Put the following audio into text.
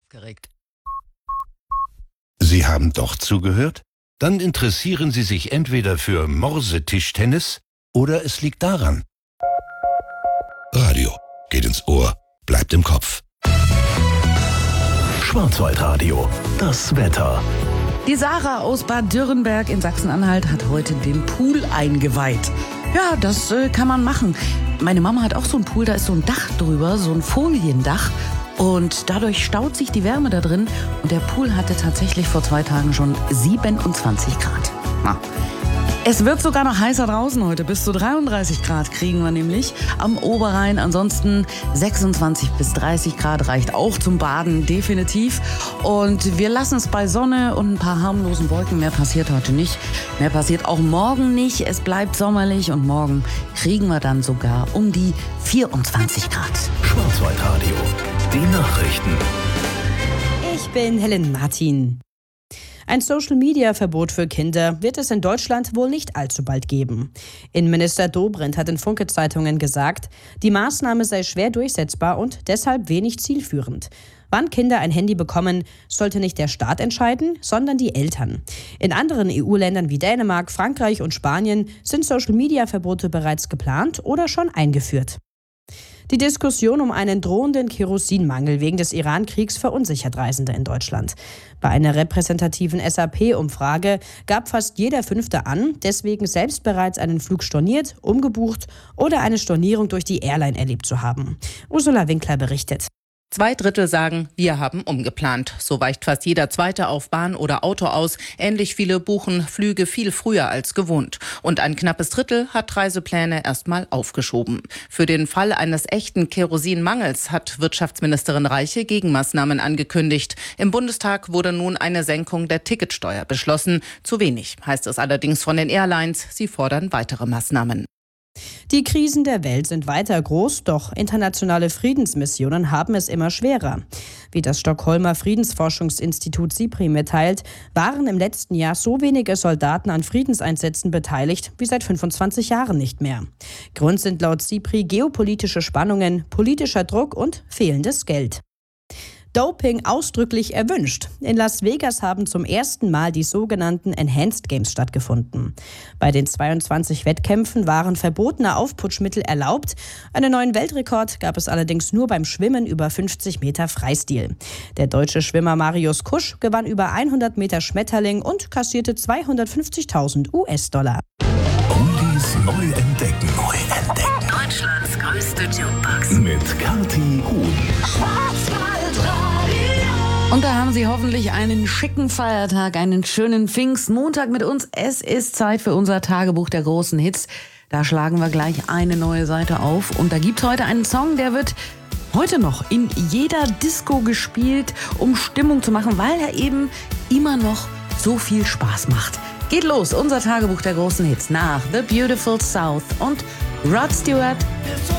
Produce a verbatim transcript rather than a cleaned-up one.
Korrekt. Sie haben doch zugehört? Dann interessieren Sie sich entweder für Morsetischtennis oder es liegt daran. Radio geht ins Ohr, bleibt im Kopf. Schwarzwaldradio, das Wetter. Die Sarah aus Bad Dürrenberg in Sachsen-Anhalt hat heute den Pool eingeweiht. Ja, das äh, kann man machen. Meine Mama hat auch so einen Pool, da ist so ein Dach drüber, so ein Foliendach. Und dadurch staut sich die Wärme da drin. Und der Pool hatte tatsächlich vor zwei Tagen schon siebenundzwanzig Grad. Na. Es wird sogar noch heißer draußen heute. Bis zu dreiunddreißig Grad kriegen wir nämlich am Oberrhein. Ansonsten sechsundzwanzig bis dreißig Grad reicht auch zum Baden definitiv. Und wir lassen es bei Sonne und ein paar harmlosen Wolken. Mehr passiert heute nicht. Mehr passiert auch morgen nicht. Es bleibt sommerlich und morgen kriegen wir dann sogar um die vierundzwanzig Grad. Schwarzwaldradio, die Nachrichten. Ich bin Helen Martin. Ein Social-Media-Verbot für Kinder wird es in Deutschland wohl nicht allzu bald geben. Innenminister Dobrindt hat in Funke-Zeitungen gesagt, die Maßnahme sei schwer durchsetzbar und deshalb wenig zielführend. Wann Kinder ein Handy bekommen, sollte nicht der Staat entscheiden, sondern die Eltern. In anderen E U-Ländern wie Dänemark, Frankreich und Spanien sind Social-Media-Verbote bereits geplant oder schon eingeführt. Die Diskussion um einen drohenden Kerosinmangel wegen des Iran-Kriegs verunsichert Reisende in Deutschland. Bei einer repräsentativen S A P-Umfrage gab fast jeder Fünfte an, deswegen selbst bereits einen Flug storniert, umgebucht oder eine Stornierung durch die Airline erlebt zu haben. Ursula Winkler berichtet. Zwei Drittel sagen, wir haben umgeplant. So weicht fast jeder Zweite auf Bahn oder Auto aus. Ähnlich viele buchen Flüge viel früher als gewohnt. Und ein knappes Drittel hat Reisepläne erstmal aufgeschoben. Für den Fall eines echten Kerosinmangels hat Wirtschaftsministerin Reiche Gegenmaßnahmen angekündigt. Im Bundestag wurde nun eine Senkung der Ticketsteuer beschlossen. Zu wenig, heißt es allerdings von den Airlines. Sie fordern weitere Maßnahmen. Die Krisen der Welt sind weiter groß, doch internationale Friedensmissionen haben es immer schwerer. Wie das Stockholmer Friedensforschungsinstitut SIPRI mitteilt, waren im letzten Jahr so wenige Soldaten an Friedenseinsätzen beteiligt wie seit fünfundzwanzig Jahren nicht mehr. Grund sind laut SIPRI geopolitische Spannungen, politischer Druck und fehlendes Geld. Doping ausdrücklich erwünscht. In Las Vegas haben zum ersten Mal die sogenannten Enhanced Games stattgefunden. Bei den zweiundzwanzig Wettkämpfen waren verbotene Aufputschmittel erlaubt. Einen neuen Weltrekord gab es allerdings nur beim Schwimmen über fünfzig Meter Freistil. Der deutsche Schwimmer Marius Kusch gewann über hundert Meter Schmetterling und kassierte zweihundertfünfzigtausend U S-Dollar. Oldies neu entdecken. Neu entdecken. Deutschlands größte Jukebox. Mit Kathi Huhn. Und da haben Sie hoffentlich einen schicken Feiertag, einen schönen Pfingstmontag mit uns. Es ist Zeit für unser Tagebuch der großen Hits. Da schlagen wir gleich eine neue Seite auf. Und da gibt es heute einen Song, der wird heute noch in jeder Disco gespielt, um Stimmung zu machen, weil er eben immer noch so viel Spaß macht. Geht los, unser Tagebuch der großen Hits nach The Beautiful South und Rod Stewart.